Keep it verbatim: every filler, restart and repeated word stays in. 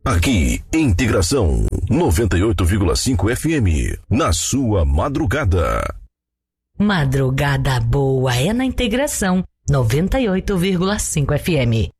Aqui, Integração noventa e oito vírgula cinco F M, na sua madrugada. Madrugada boa é na Integração noventa e oito vírgula cinco F M.